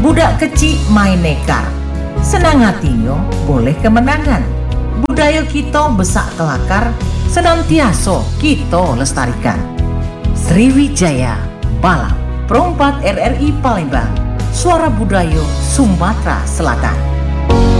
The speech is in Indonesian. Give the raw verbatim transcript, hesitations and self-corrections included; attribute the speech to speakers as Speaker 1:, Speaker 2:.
Speaker 1: Budak kecil main nekar, senang hatinya boleh kemenangan. Budaya kita besak kelakar, senantiasa kita lestarikan. Sriwijaya Balam, Perompak R R I Palembang, Suara Budaya Sumatera Selatan.